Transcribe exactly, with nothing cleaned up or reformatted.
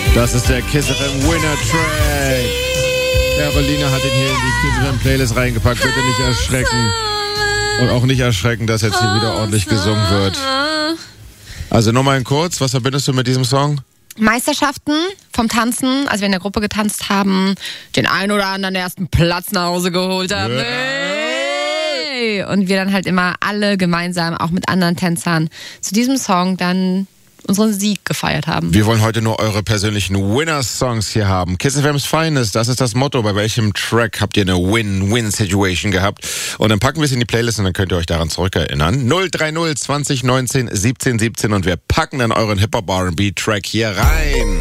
Das ist der Kiss F M Winner Track. Carolina hat ihn hier in die Kiss F M Playlist reingepackt. Bitte nicht erschrecken. Und auch nicht erschrecken, dass jetzt hier wieder ordentlich gesungen wird. Also nochmal in kurz, was verbindest du mit diesem Song? Meisterschaften vom Tanzen, als wir in der Gruppe getanzt haben, den einen oder anderen ersten Platz nach Hause geholt haben. Ja. Hey! Und wir dann halt immer alle gemeinsam, auch mit anderen Tänzern, zu diesem Song dann unseren Sieg gefeiert haben. Wir wollen heute nur eure persönlichen Winner-Songs hier haben. Kiss F M's Finest, das ist das Motto. Bei welchem Track habt ihr eine Win-Win-Situation gehabt? Und dann packen wir es in die Playlist und dann könnt ihr euch daran zurückerinnern. null drei null zwanzig neunzehn siebzehn siebzehn und wir packen dann euren Hip-Hop-R and B-Track hier rein.